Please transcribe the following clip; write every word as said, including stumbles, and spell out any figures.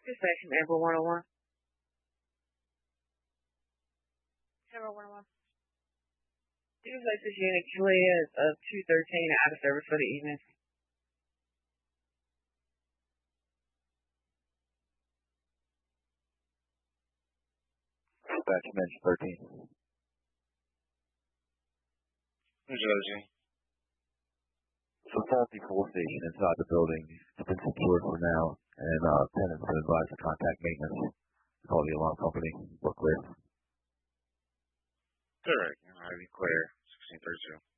Dispatch from Amber one oh one. Amber one oh one. Dispatch this unit, Julia of two thirteen out of service for the evening. Dispatch mention thirteen. New Jersey. So faulty fuel station inside the building. It's been secured for now, and uh, tenants been advised to contact maintenance. Call the alarm company. We're clear. Correct. All right, we clear. sixteen thirty-two.